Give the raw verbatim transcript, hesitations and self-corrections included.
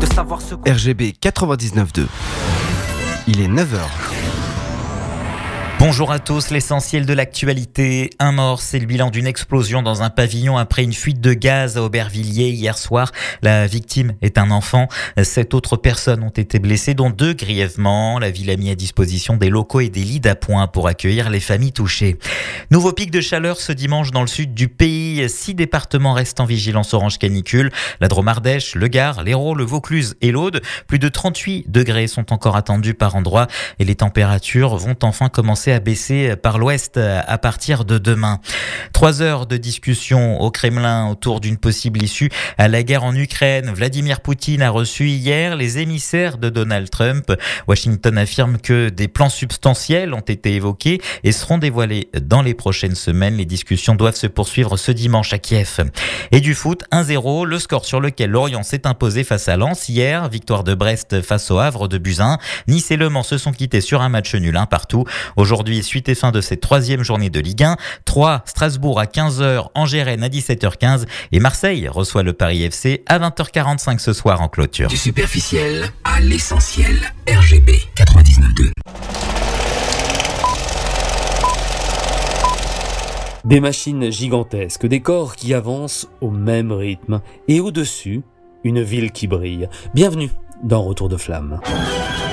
de savoir ce qu'on... R G B quatre-vingt-dix-neuf deux. Il est neuf heures. Bonjour à tous, l'essentiel de l'actualité. Un mort, c'est le bilan d'une explosion dans un pavillon après une fuite de gaz à Aubervilliers hier soir. La victime est un enfant. Sept autres personnes ont été blessées, dont deux grièvement. La ville a mis à disposition des locaux et des lits d'appoint pour accueillir les familles touchées. Nouveau pic de chaleur ce dimanche dans le sud du pays. Six départements restent en vigilance orange canicule. La Drôme-Ardèche, le Gard, l'Hérault, le Vaucluse et l'Aude. Plus de trente-huit degrés sont encore attendus par endroit et les températures vont enfin commencer à baisser par l'ouest à partir de demain. Trois heures de discussion au Kremlin autour d'une possible issue à la guerre en Ukraine. Vladimir Poutine a reçu hier les émissaires de Donald Trump. Washington affirme que des plans substantiels ont été évoqués et seront dévoilés dans les prochaines semaines. Les discussions doivent se poursuivre ce dimanche à Kiev. Et du foot, un zéro, le score sur lequel Lorient s'est imposé face à Lens hier. Victoire de Brest face au Havre de Buzyn. Nice et Le Mans se sont quittés sur un match nul un partout. Aujourd'hui, suite et fin de cette troisième journée de Ligue un. trois, Strasbourg à quinze heures, Angers-Rennes à dix-sept heures quinze et Marseille reçoit le Paris F C à vingt heures quarante-cinq ce soir en clôture. Du superficiel à l'essentiel. R G B quatre-vingt-dix-neuf deux. Des machines gigantesques, des corps qui avancent au même rythme et au-dessus, une ville qui brille. Bienvenue dans Retour de Flamme.